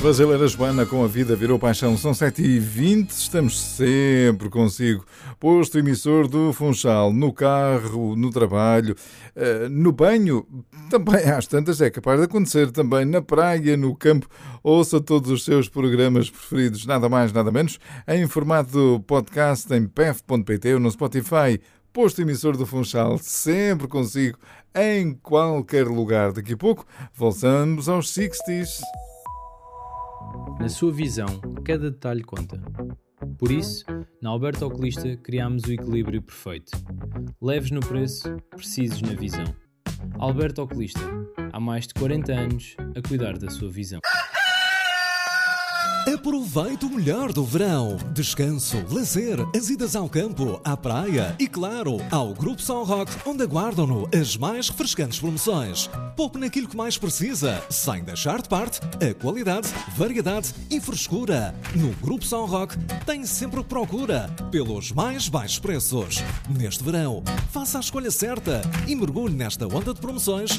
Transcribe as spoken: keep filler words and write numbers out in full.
brasileira Joana com A Vida Virou Paixão. São sete e vinte, estamos sempre consigo. Posto emissor do Funchal, no carro, no trabalho, no banho, também às tantas é capaz de acontecer, também na praia, no campo. Ouça todos os seus programas preferidos, nada mais, nada menos, em formato podcast em p f ponto p t ou no Spotify. Posto emissor do Funchal, sempre consigo, em qualquer lugar. Daqui a pouco, voltamos aos sessentas. Na sua visão, cada detalhe conta. Por isso, na Alberto Oculista criámos o equilíbrio perfeito. Leves no preço, precisos na visão. Alberto Oculista, há mais de quarenta anos a cuidar da sua visão. Aproveite o melhor do verão. Descanso, lazer, as idas ao campo, à praia e, claro, ao Grupo São Roque, onde aguardam-no as mais refrescantes promoções. Poupe naquilo que mais precisa, sem deixar de parte a qualidade, variedade e frescura. No Grupo São Roque tem sempre o que procura, pelos mais baixos preços. Neste verão, faça a escolha certa e mergulhe nesta onda de promoções